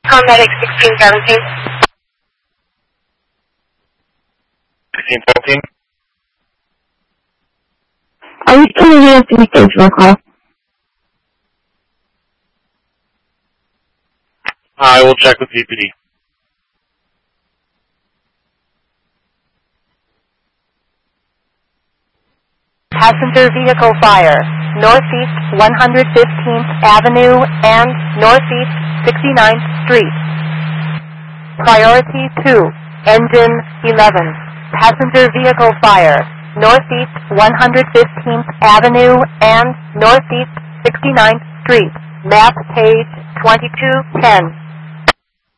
Paramedic 1617. 1617. Are you still in the stage for a call? I will check with PPD. Passenger vehicle fire, Northeast 115th Avenue and Northeast 69th Street. Priority 2, Engine 11. Passenger vehicle fire, Northeast 115th Avenue and Northeast 69th Street. Map page 2210.